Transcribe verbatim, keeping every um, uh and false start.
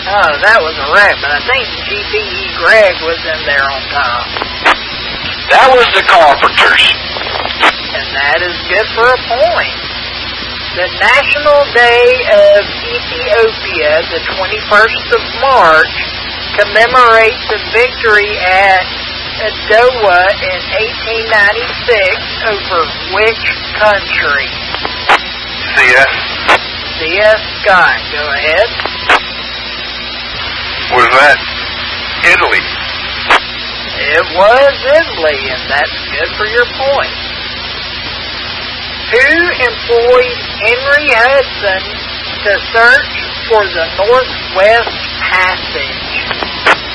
Oh, that was a wreck, but I think G P E Greg was in there on top. That was the Carpenters. And that is good for a point. The National Day of Ethiopia, the twenty-first of March, commemorates the victory at Adowa in eighteen ninety-six over which country? C S. C S. Scott, go ahead. Was that Italy? It was Italy, and that's good for your point. Who employed Henry Hudson to search for the Northwest Passage?